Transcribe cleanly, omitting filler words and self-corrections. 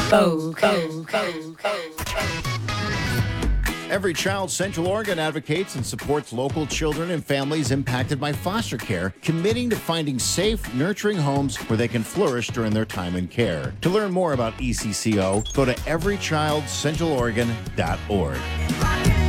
Every Child Central Oregon advocates and supports local children and families impacted by foster care, committing to finding safe, nurturing homes where they can flourish during their time in care. To learn more about ECCO, go to everychildcentraloregon.org.